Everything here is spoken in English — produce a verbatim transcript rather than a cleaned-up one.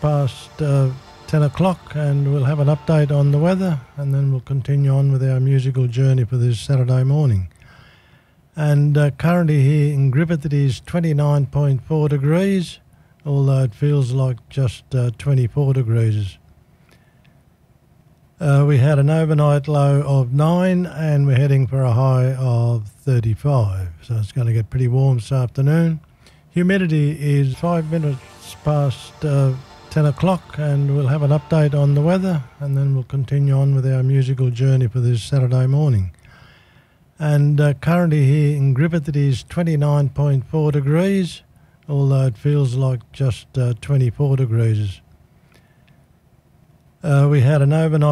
past uh, ten o'clock, and we'll have an update on the weather, and then we'll continue on with our musical journey for this Saturday morning. And uh, currently here in Griffith it is twenty-nine point four degrees, although it feels like just uh, twenty-four degrees. Uh, we had an overnight low of nine, and we're heading for a high of thirty-five, so it's going to get pretty warm this afternoon. Humidity is five minutes past uh, ten o'clock, and we'll have an update on the weather, and then we'll continue on with our musical journey for this Saturday morning. And uh, currently here in Griffith it is twenty-nine point four degrees, although it feels like just uh, twenty-four degrees. Uh, we had an overnight